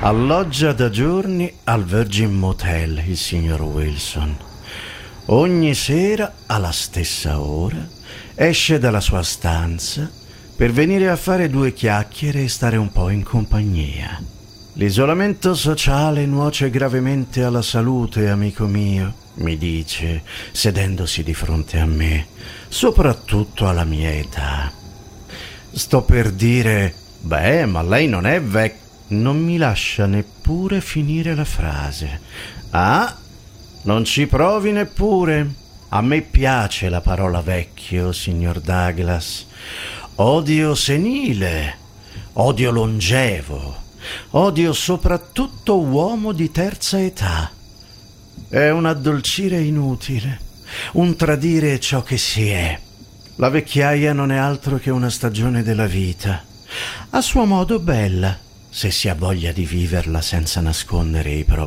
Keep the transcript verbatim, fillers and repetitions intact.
Alloggia da giorni al Virgin Motel il signor Wilson. Ogni sera, alla stessa ora, esce dalla sua stanza per venire a fare due chiacchiere e stare un po' in compagnia. L'isolamento sociale nuoce gravemente alla salute, amico mio, mi dice, sedendosi di fronte a me, soprattutto alla mia età. Sto per dire, beh, ma lei non è vecchia. Non mi lascia neppure finire la frase. Ah, non ci provi neppure. A me piace la parola vecchio, signor Douglas. Odio senile, odio longevo, odio soprattutto uomo di terza età. È un addolcire inutile, un tradire ciò che si è. La vecchiaia non è altro che una stagione della vita, a suo modo bella, se si ha voglia di viverla senza nascondere i propri